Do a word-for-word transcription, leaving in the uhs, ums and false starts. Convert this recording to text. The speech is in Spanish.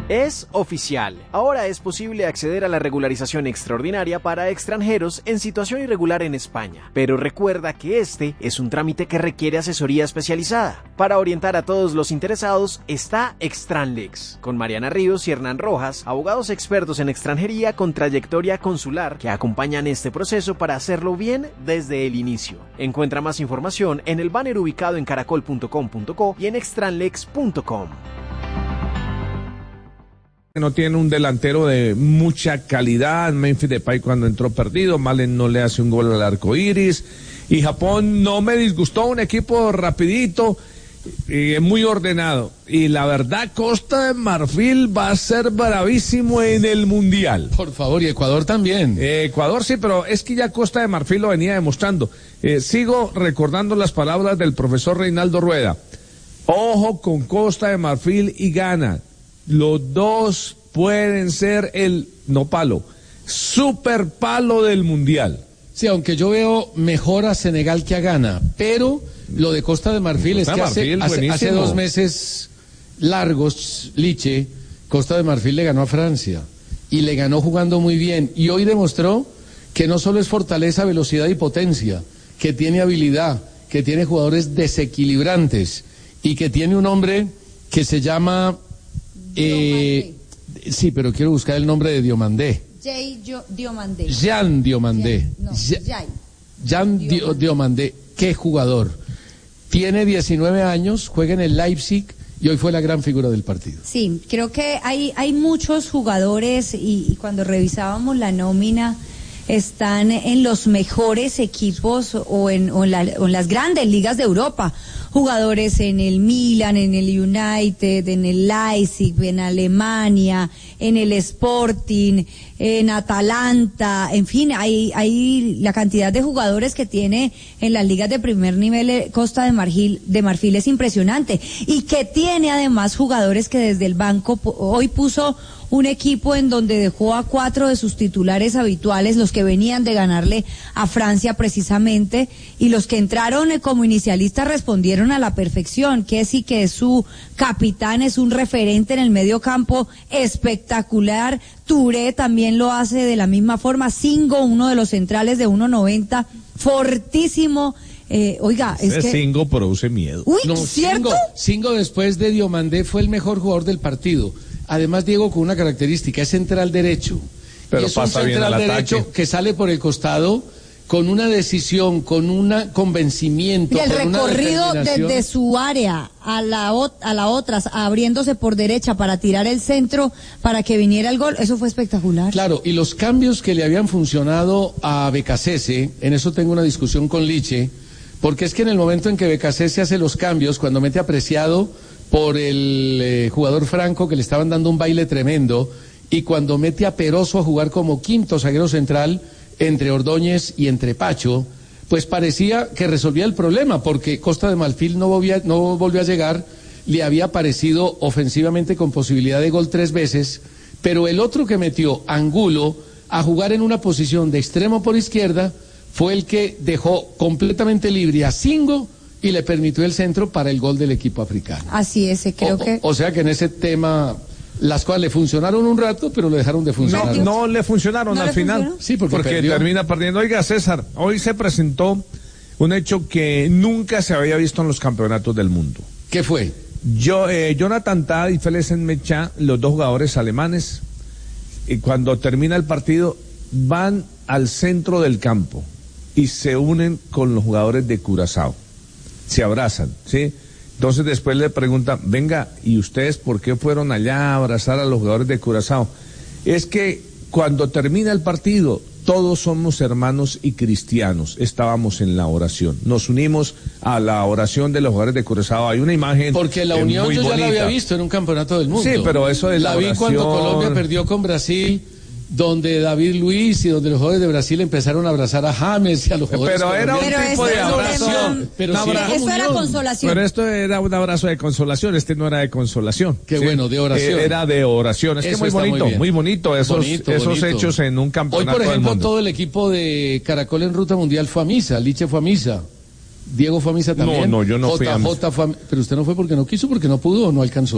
Es oficial. Ahora es posible acceder a la regularización extraordinaria para extranjeros en situación irregular en España. Pero recuerda que este es un trámite que requiere asesoría especializada. Para orientar a todos los interesados está Extranlex, con Mariana Ríos y Hernán Rojas, abogados expertos en extranjería con trayectoria consular que acompañan este proceso para hacerlo bien desde el inicio. Encuentra más información en el banner ubicado en caracol punto com punto co y en extranlex punto com. No tiene un delantero de mucha calidad. Memphis Depay cuando entró perdido, Malen no le hace un gol al arco iris, y Japón no me disgustó, un equipo rapidito, eh, muy ordenado, y la verdad Costa de Marfil va a ser bravísimo en el Mundial. Por favor, y Ecuador también. Eh, Ecuador sí, pero es que ya Costa de Marfil lo venía demostrando. Eh, sigo recordando las palabras del profesor Reinaldo Rueda. Ojo con Costa de Marfil y Ghana. Los dos pueden ser el, no palo, super palo del Mundial. Sí, aunque yo veo mejor a Senegal que a Ghana, pero lo de Costa de Marfil Costa es que Marfil, hace, hace, hace dos meses largos, Liche, Costa de Marfil le ganó a Francia y le ganó jugando muy bien, y hoy demostró que no solo es fortaleza, velocidad y potencia, que tiene habilidad, que tiene jugadores desequilibrantes y que tiene un hombre que se llama... Eh, sí, pero quiero buscar el nombre de Diomandé. Jay Diomandé. Jean Diomandé. No, Jay. Jean Diomandé. Qué jugador. Tiene diecinueve años, juega en el Leipzig y hoy fue la gran figura del partido. Sí, creo que hay, hay muchos jugadores y, y cuando revisábamos la nómina están en los mejores equipos o en, o en, la, o en las grandes ligas de Europa. Jugadores en el Milan, en el United, en el Leipzig, en Alemania, en el Sporting, en Atalanta, en fin, hay, hay la cantidad de jugadores que tiene en las ligas de primer nivel Costa de Marfil, de Marfil es impresionante, y que tiene además jugadores que desde el banco hoy puso un equipo en donde dejó a cuatro de sus titulares habituales, los que venían de ganarle a Francia precisamente, y los que entraron como inicialistas respondieron a la perfección. Que sí, que es su capitán, es un referente en el medio campo espectacular. Touré también lo hace de la misma forma. Singo, uno de los centrales de uno noventa, fortísimo. Eh, oiga, es Ese que... Singo produce miedo. Uy, no, ¿cierto? Singo, Singo después de Diomandé fue el mejor jugador del partido. Además, Diego, con una característica, es central derecho. Pero y es pasa un bien central al derecho ataque, que sale por el costado con una decisión, con un convencimiento. Y el con recorrido una desde su área a la, a la otra, abriéndose por derecha para tirar el centro, para que viniera el gol, eso fue espectacular. Claro, y los cambios que le habían funcionado a Becasese, en eso tengo una discusión con Liche, porque es que en el momento en que Becasese hace los cambios, cuando mete a Preciado por el eh, jugador franco que le estaban dando un baile tremendo, y cuando mete a Peroso a jugar como quinto zaguero central entre Ordóñez y entre Pacho, pues parecía que resolvía el problema, porque Costa de Marfil no volvía, no volvió a llegar, le había aparecido ofensivamente con posibilidad de gol tres veces, pero el otro que metió, Angulo, a jugar en una posición de extremo por izquierda, fue el que dejó completamente libre a Singo y le permitió el centro para el gol del equipo africano. Así es, creo o, que... O sea que en ese tema las cosas le funcionaron un rato, pero le dejaron de funcionar. No, no le funcionaron ¿No al le final. funcionó? Sí, porque, porque perdió. termina perdiendo. Oiga, César, hoy se presentó un hecho que nunca se había visto en los campeonatos del mundo. ¿Qué fue? Yo, eh, Jonathan Tah y Felicen Mecha, los dos jugadores alemanes, y cuando termina el partido, van al centro del campo y se unen con los jugadores de Curazao. Se abrazan, ¿sí? Entonces después le preguntan, venga, ¿y ustedes por qué fueron allá a abrazar a los jugadores de Curazao? Es que cuando termina el partido, todos somos hermanos y cristianos, estábamos en la oración, nos unimos a la oración de los jugadores de Curazao. Hay una imagen porque la eh, unión muy yo ya bonita. la había visto en un campeonato del mundo. Sí, pero eso de la, la vi oración... cuando Colombia perdió con Brasil, donde David Luiz y donde los jugadores de Brasil empezaron a abrazar a James y a los jugadores pero era un pero tipo de abrazo, pero no, sí, eso era consolación. pero esto era un abrazo de consolación, este no era de consolación. Qué ¿sí? bueno, de oración. Eh, era de oración, es eso que muy bonito, muy, muy bonito esos, bonito, esos bonito. hechos en un campeonato. Hoy, por ejemplo, del mundo. todo el equipo de Caracol en Ruta Mundial fue a misa, Liche fue a misa, Diego fue a misa también. No, no, yo no J, fui a misa. J fue a... Pero usted no fue porque no quiso, porque no pudo o no alcanzó.